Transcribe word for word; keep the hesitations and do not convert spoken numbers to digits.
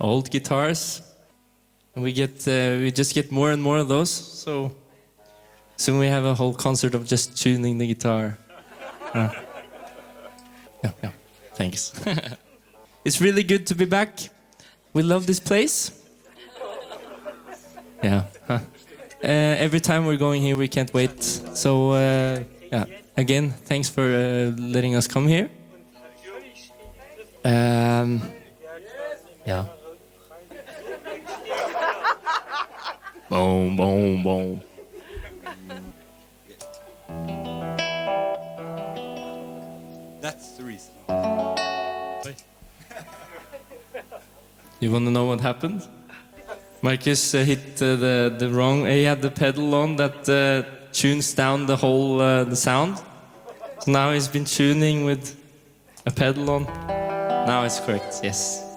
old guitars. And we get uh, we just get more and more of those. So soon we have a whole concert of just tuning the guitar. Uh, yeah, yeah. Thanks. It's really good to be back. We love this place. Yeah. Huh. Uh, every time we're going here, we can't wait. So uh, yeah. Again, thanks for uh, letting us come here. Um, yeah. Boom, boom, boom. That's the reason. You want to know what happened? Marcus uh, hit uh, the the wrong. He had the pedal on that uh, tunes down the whole uh, the sound. So now he's been tuning with a pedal on. Now it's correct. Yes.